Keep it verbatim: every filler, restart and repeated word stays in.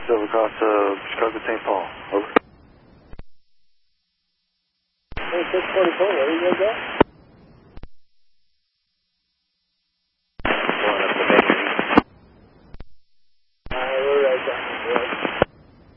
Silver Cross, uh, Chicago Saint Paul. Over. Hey, six forty-four, where are you guys at?